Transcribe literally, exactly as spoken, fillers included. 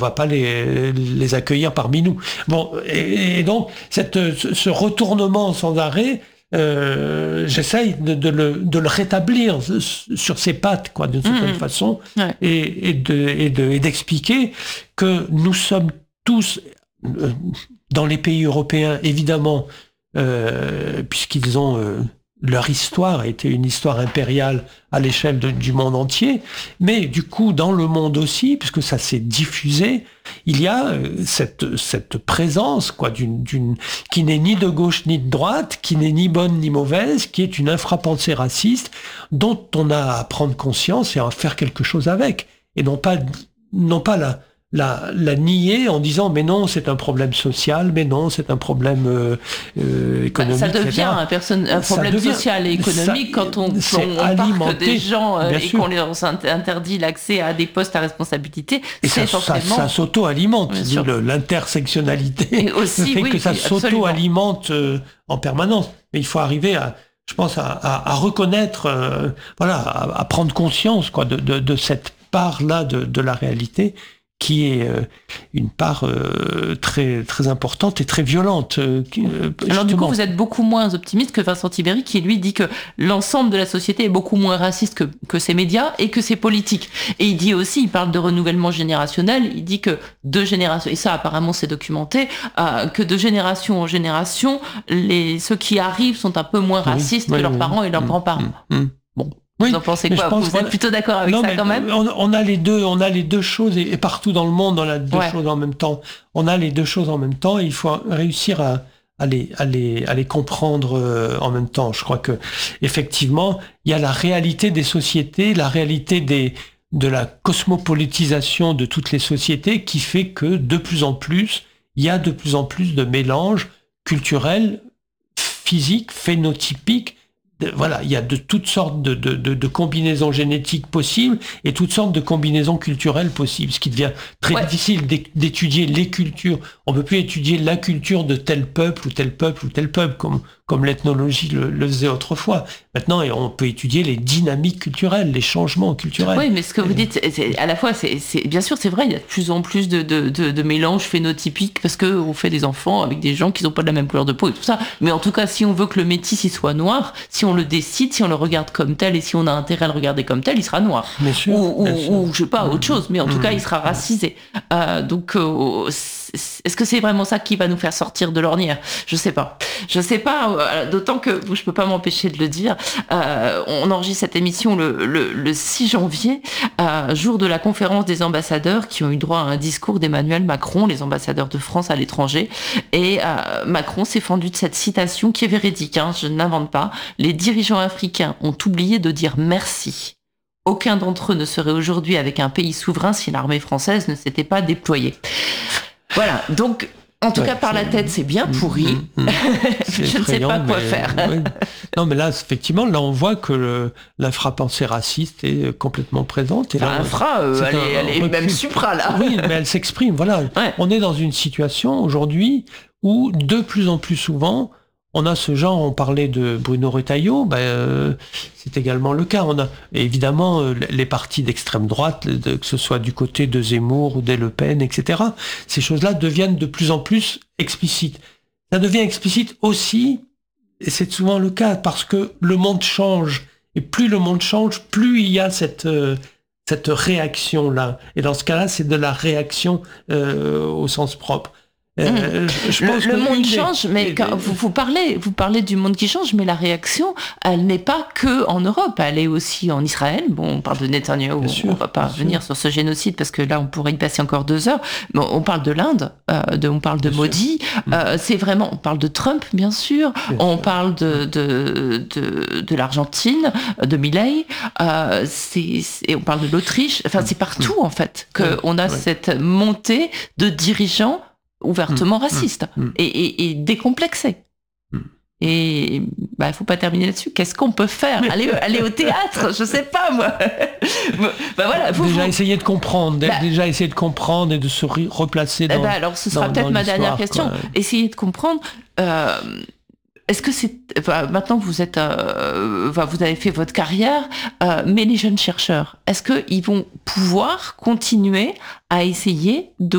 on va pas les, les accueillir parmi nous. Bon, et, et donc, cette, ce retournement sans arrêt, euh, j'essaye de, de, le, de le rétablir sur ses pattes, quoi, d'une certaine mmh. façon, ouais. et, et, de, et, de, et d'expliquer que nous sommes tous, euh, dans les pays européens, évidemment, euh, puisqu'ils ont... Euh, leur histoire a été une histoire impériale à l'échelle de, du monde entier, mais du coup, dans le monde aussi, puisque ça s'est diffusé, il y a cette, cette présence, quoi, d'une, d'une, qui n'est ni de gauche ni de droite, qui n'est ni bonne ni mauvaise, qui est une infrapensée raciste, dont on a à prendre conscience et à faire quelque chose avec, et non pas, non pas la, La, la nier en disant mais non c'est un problème social, mais non c'est un problème euh, euh, économique. Bah, ça devient un, personne, un problème devient, social et économique ça, quand on, on parque des gens euh, et sûr. qu'on leur interdit l'accès à des postes à responsabilité. Et c'est ça, forcément... ça, ça s'auto-alimente. Le, l'intersectionnalité et aussi, fait oui, que ça oui, s'auto-alimente euh, en permanence. Mais il faut arriver à, je pense, à, à, à reconnaître, euh, voilà, à, à prendre conscience quoi de, de, de cette part-là de, de la réalité, qui est euh, une part euh, très très importante et très violente. Euh, Alors du coup, vous êtes beaucoup moins optimiste que Vincent Tibéri, qui lui dit que l'ensemble de la société est beaucoup moins raciste que, que ses médias et que ses politiques. Et il dit aussi, il parle de renouvellement générationnel, il dit que de génération, et ça apparemment c'est documenté, euh, que de génération en génération, les, ceux qui arrivent sont un peu moins racistes oui, que oui, leurs oui, parents oui. et leurs mmh, grands-parents. Mmh, mmh. Bon. Oui, vous en pensez quoi? Vous êtes plutôt d'accord avec non, ça quand même? on, on a les deux, on a les deux choses et, et partout dans le monde, on a deux ouais. choses en même temps. On a les deux choses en même temps et il faut réussir à, à, les, à, les, à les comprendre euh, en même temps. Je crois que effectivement, il y a la réalité des sociétés, la réalité des, de la cosmopolitisation de toutes les sociétés qui fait que de plus en plus, il y a de plus en plus de mélanges culturels, physiques, phénotypiques. Voilà, il y a de toutes sortes de, de, de, de combinaisons génétiques possibles et toutes sortes de combinaisons culturelles possibles, ce qui devient très ouais. difficile d'étudier les cultures. On ne peut plus étudier la culture de tel peuple ou tel peuple ou tel peuple, comme, comme l'ethnologie le, le faisait autrefois. Maintenant, on peut étudier les dynamiques culturelles, les changements culturels. Oui, mais ce que vous dites, c'est, à la fois, c'est, c'est, bien sûr, c'est vrai, il y a de plus en plus de, de, de, de mélanges phénotypiques parce qu'on fait des enfants avec des gens qui n'ont pas de la même couleur de peau et tout ça. Mais en tout cas, si on veut que le métis il soit noir, si on le décide, si on le regarde comme tel et si on a intérêt à le regarder comme tel, il sera noir. Bien sûr, ou, bien ou, sûr. ou je sais pas, autre chose, mais en tout mmh. cas, il sera racisé. Euh, donc, euh, est-ce que c'est vraiment ça qui va nous faire sortir de l'ornière? Je sais pas. Je sais pas, euh, d'autant que je peux pas m'empêcher de le dire. Euh, on enregistre cette émission le, le, le six janvier, euh, jour de la conférence des ambassadeurs qui ont eu droit à un discours d'Emmanuel Macron, les ambassadeurs de France à l'étranger. Et euh, Macron s'est fendu de cette citation qui est véridique, hein, je ne l'invente pas. Les dirigeants africains ont oublié de dire merci. Aucun d'entre eux ne serait aujourd'hui avec un pays souverain si l'armée française ne s'était pas déployée. Voilà, donc en tout ouais, cas par la tête c'est bien pourri. Mmh, mmh, je ne sais pas quoi mais, faire. Ouais. Non mais là effectivement là on voit que le, l'infrapensée raciste est complètement présente. Et enfin, là, infra, euh, elle, un, est, elle est même supra là. Oui, mais elle s'exprime. Voilà, ouais. On est dans une situation aujourd'hui où de plus en plus souvent on a ce genre, on parlait de Bruno Retailleau, ben, euh, c'est également le cas. On a évidemment euh, les partis d'extrême droite, de, que ce soit du côté de Zemmour ou des Le Pen, et cetera. Ces choses-là deviennent de plus en plus explicites. Ça devient explicite aussi, et c'est souvent le cas, parce que le monde change. Et plus le monde change, plus il y a cette, euh, cette réaction-là. Et dans ce cas-là, c'est de la réaction euh, au sens propre. Euh, mmh. je pense le, le monde change, des, mais des, quand des... Vous, vous, parlez, vous parlez du monde qui change, mais la réaction, elle n'est pas que en Europe, elle est aussi en Israël. Bon, on parle de Netanyahou, on ne va pas venir sûr. sur ce génocide parce que là, on pourrait y passer encore deux heures. Bon, on parle de l'Inde, euh, de, on parle de bien Modi, euh, c'est vraiment, on parle de Trump, bien sûr, bien on sûr. parle de, de, de, de l'Argentine, de Milei, euh, c'est, c'est, on parle de l'Autriche, enfin, c'est partout, en fait, qu'on a ouais. cette montée de dirigeants ouvertement mmh, raciste mmh, mmh. Et, et, et décomplexé. Mmh. Et il bah, ne faut pas terminer là-dessus. Qu'est-ce qu'on peut faire? aller, aller au théâtre? Je ne sais pas, moi. bah, voilà, vous, déjà vous... essayer de comprendre, bah, déjà essayer de comprendre et de se replacer dans, bah, alors, ce sera dans, peut-être dans ma dernière question. Quoi. Essayer de comprendre... Euh, est-ce que c'est enfin, maintenant vous êtes, euh, enfin, vous avez fait votre carrière, euh, mais les jeunes chercheurs, est-ce qu'ils vont pouvoir continuer à essayer de